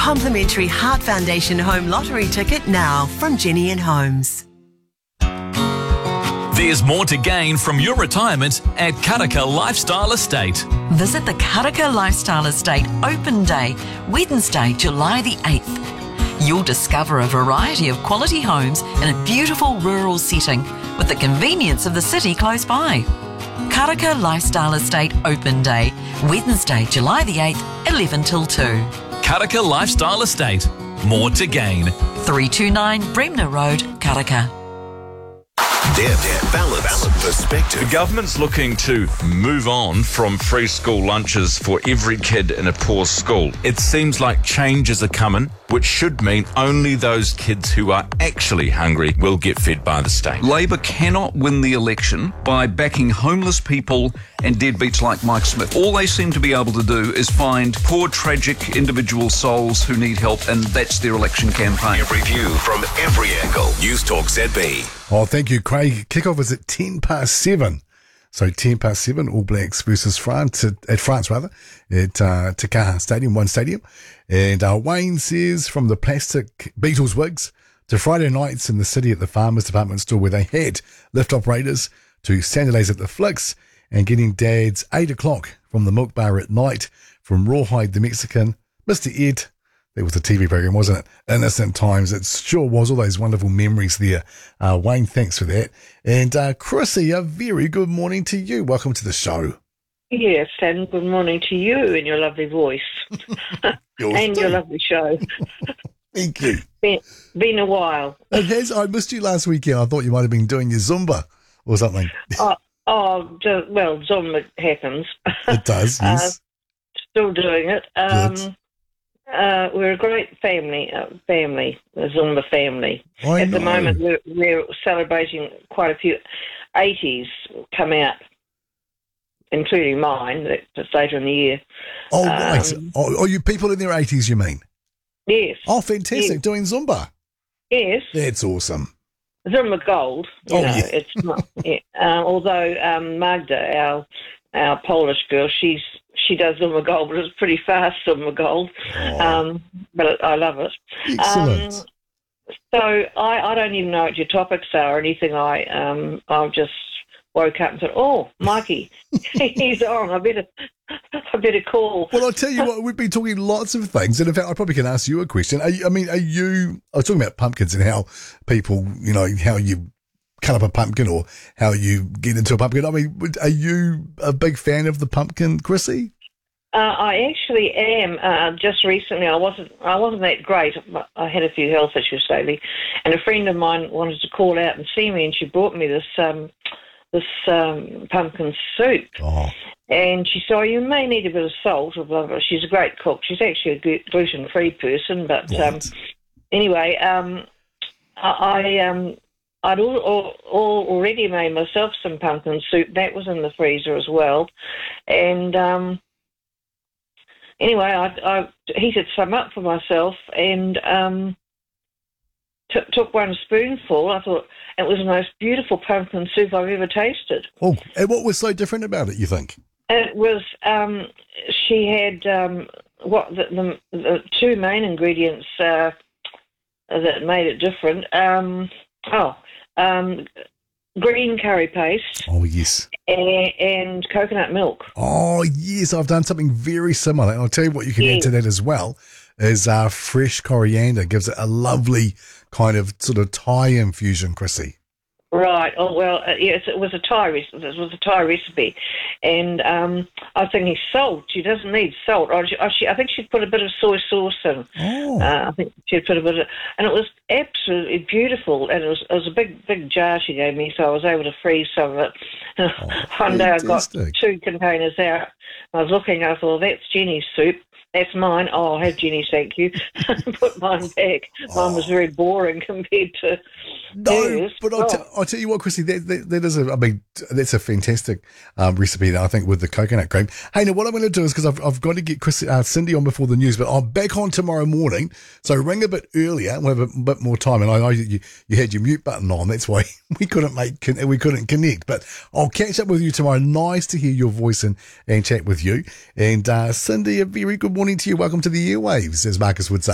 complimentary Heart Foundation home lottery ticket now from Jenny and Holmes. There's more to gain from your retirement at Karaka Lifestyle Estate. Visit the Karaka Lifestyle Estate Open Day, Wednesday, July the 8th. You'll discover a variety of quality homes in a beautiful rural setting with the convenience of the city close by. Karaka Lifestyle Estate Open Day, Wednesday, July the 8th, 11 till 2. Karaka Lifestyle Estate. More to gain. 329 Bremner Road, Karaka. Balance perspective. The government's looking to move on from free school lunches for every kid in a poor school. It seems like changes are coming, which should mean only those kids who are actually hungry will get fed by the state. Labor cannot win the election by backing homeless people and deadbeats like Mike Smith. All they seem to be able to do is find poor, tragic individual souls who need help, and that's their election campaign. Every view from every angle. News Talk ZB. Oh, thank you, Craig. Kickoff is at 7:10. So 7:10, All Blacks versus France, at Te Kaha Stadium, one stadium. And Wayne says, from the plastic Beatles wigs to Friday nights in the city at the Farmers Department store where they had lift operators, to Saturdays at the Flicks, and getting Dad's 8 o'clock from the milk bar at night, from Rawhide the Mexican, Mr. Ed. That was the TV program, wasn't it? Innocent Times. It sure was. All those wonderful memories there. Wayne, thanks for that. And Chrissy, a very good morning to you. Welcome to the show. Yes, and good morning to you and your lovely voice. And your lovely show. Thank you. Been a while. It has. I missed you last weekend. I thought you might have been doing your Zumba or something. Well, Zumba happens. It does, yes. Still doing it. We're a great family, the Zumba family. At the moment, we're celebrating quite a few 80s come out, including mine, that's later in the year. Oh, right. Are you people in their 80s, you mean? Yes. Oh, fantastic. Yes. Doing Zumba? Yes. That's awesome. Zumba Gold. Yeah. It's not. Although Magda, our Polish girl, she does Zumba Gold, but it's pretty fast Zumba Gold. But I love it. Excellent. So I don't even know what your topics are or anything. I've just woke up and thought, oh, Mikey, he's on. I better call. Well, I'll tell you what, we've been talking lots of things, and in fact, I probably can ask you a question. I was talking about pumpkins and how people, how you cut up a pumpkin or how you get into a pumpkin. I mean, are you a big fan of the pumpkin, Chrissy? I actually am. Just recently, I wasn't that great. I had a few health issues lately, and a friend of mine wanted to call out and see me, and she brought me this pumpkin soup. Oh. And she said, you may need a bit of salt. Or blah, blah. She's a great cook. She's actually a gluten-free person, but anyway, I'd already made myself some pumpkin soup. That was in the freezer as well. And anyway, I heated some up for myself and took one spoonful. I thought it was the most beautiful pumpkin soup I've ever tasted. Oh, and what was so different about it, you think? It was, she had the two main ingredients that made it different. Green curry paste. Oh, yes. And coconut milk. Oh, yes. I've done something very similar. And I'll tell you what you can add to that as well is fresh coriander. Gives it a lovely kind of sort of Thai infusion, Chrissy. Right. Oh, well, yes, it was a Thai recipe. And I was thinking salt. She doesn't need salt. I think she'd put a bit of soy sauce in. Oh. I think she'd put a bit of... And it was absolutely beautiful. And it was a big jar she gave me, so I was able to freeze some of it. One day I got 2 containers out. I was looking, I thought, that's Jenny's soup. That's mine. Oh, I'll have Jenny's, thank you. Put mine back. Mine was very boring compared to hers. But I'll tell you what, Chrissy, that is that's a fantastic recipe that I think with the coconut cream. Hey, now what I'm going to do is, because I've got to get Cindy on before the news, but I'm back on tomorrow morning, so ring a bit earlier and we'll have a bit more time. And I know you had your mute button on, that's why we couldn't connect. But I'll catch up with you tomorrow. Nice to hear your voice and chat with you. And Cindy, a very good morning to you. Welcome to the airwaves, as Marcus would say.